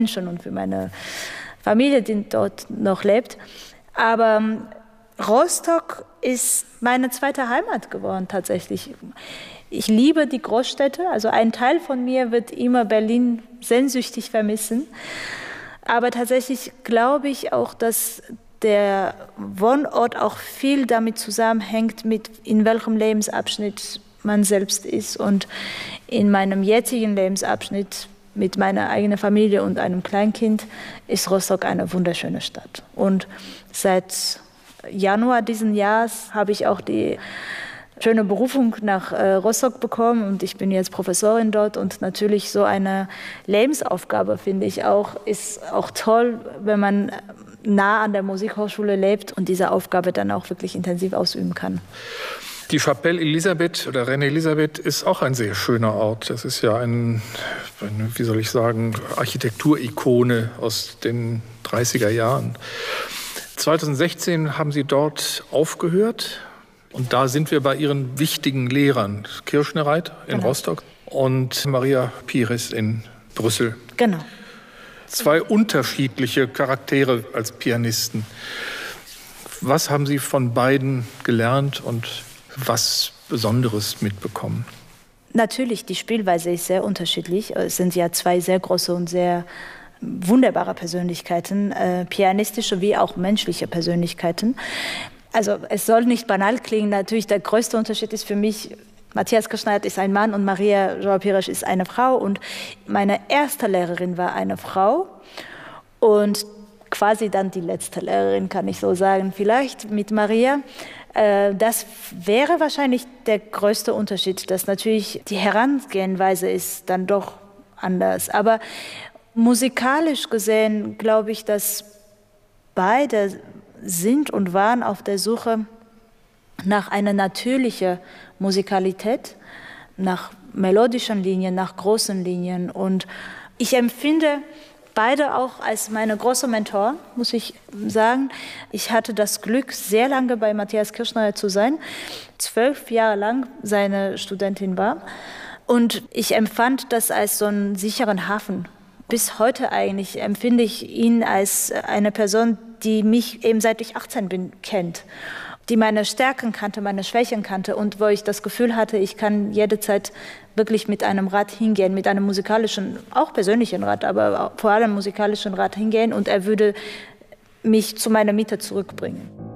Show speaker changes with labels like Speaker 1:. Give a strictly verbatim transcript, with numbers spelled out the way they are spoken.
Speaker 1: Menschen und für meine Familie, die dort noch lebt. Aber Rostock ist meine zweite Heimat geworden tatsächlich. Ich liebe die Großstädte, also ein Teil von mir wird immer Berlin sehnsüchtig vermissen. Aber tatsächlich glaube ich auch, dass der Wohnort auch viel damit zusammenhängt, mit in welchem Lebensabschnitt man selbst ist. Und in meinem jetzigen Lebensabschnitt mit meiner eigenen Familie und einem Kleinkind ist Rostock eine wunderschöne Stadt. Und seit Januar diesen Jahres habe ich auch die schöne Berufung nach äh, Rostock bekommen und ich bin jetzt Professorin dort und natürlich so eine Lebensaufgabe, finde ich auch, ist auch toll, wenn man nah an der Musikhochschule lebt und diese Aufgabe dann auch wirklich intensiv ausüben kann.
Speaker 2: Die Chapelle Elisabeth oder Reine Elisabeth ist auch ein sehr schöner Ort. Das ist ja ein, eine, wie soll ich sagen, Architekturikone aus den dreißiger Jahren. zweitausendsechzehn haben Sie dort aufgehört. Und da sind wir bei Ihren wichtigen Lehrern, Kirschnereit in genau. Rostock und Maria Pires in Brüssel.
Speaker 1: Genau.
Speaker 2: Zwei unterschiedliche Charaktere als Pianisten. Was haben Sie von beiden gelernt und was Besonderes mitbekommen?
Speaker 1: Natürlich, die Spielweise ist sehr unterschiedlich. Es sind ja zwei sehr große und sehr wunderbare Persönlichkeiten, äh, pianistische wie auch menschliche Persönlichkeiten. Also es soll nicht banal klingen, natürlich der größte Unterschied ist für mich, Matthias Kirschner ist ein Mann und Maria João Pires ist eine Frau und meine erste Lehrerin war eine Frau und quasi dann die letzte Lehrerin, kann ich so sagen, vielleicht mit Maria. Äh, das wäre wahrscheinlich der größte Unterschied, dass natürlich die Herangehensweise ist dann doch anders. Aber musikalisch gesehen glaube ich, dass beide sind und waren auf der Suche nach einer natürlichen Musikalität, nach melodischen Linien, nach großen Linien. Und ich empfinde beide auch als meine großen Mentoren, muss ich sagen. Ich hatte das Glück, sehr lange bei Matthias Kirschner zu sein, zwölf Jahre lang seine Studentin war. Und ich empfand das als so einen sicheren Hafen. Bis heute eigentlich empfinde ich ihn als eine Person, die mich eben seit ich achtzehn bin, kennt, die meine Stärken kannte, meine Schwächen kannte und wo ich das Gefühl hatte, ich kann jederzeit wirklich mit einem Rat hingehen, mit einem musikalischen, auch persönlichen Rat, aber vor allem musikalischen Rat hingehen und er würde mich zu meiner Mitte zurückbringen.